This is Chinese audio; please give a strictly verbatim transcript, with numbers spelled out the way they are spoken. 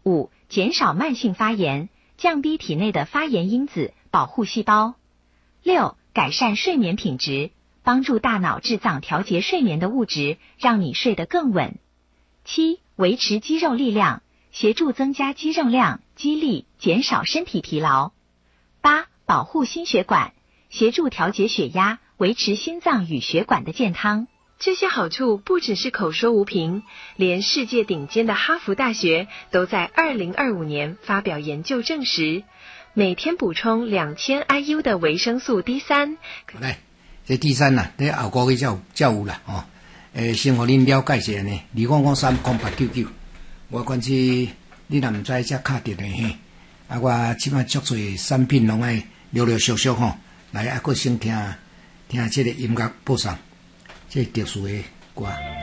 五、减少慢性发炎，降低体内的发炎因子，保护细胞。六、改善睡眠品质，帮助大脑制造调节睡眠的物质，让你睡得更稳。七、维持肌肉力量，协助增加肌肉量、肌力，减少身体疲劳。八、保护心血管，协助调节血压，维持心脏与血管的健康。 这些好处不只是口说无凭，连世界顶尖的哈佛大学都在二零二五年发表研究证实，每天补充两千 I U 的维生素 D 三。 来，这 D 三呐，在后个月才有才有啦哦。诶，先互恁了解一下呢，二五五三空八九九，我关是你若毋知才敲电话嘿。啊，我即摆足侪产品拢爱陆陆续续吼，来啊，佫先听听这个音乐播送，这特殊的歌。